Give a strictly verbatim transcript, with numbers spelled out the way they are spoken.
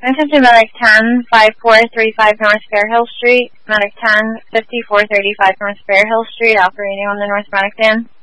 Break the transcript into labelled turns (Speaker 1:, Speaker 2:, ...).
Speaker 1: Attention to Medic ten, five four three five North Fairhill Street. Medic ten, fifty-four thirty-five North Fairhill Street, operating on the North Medic van.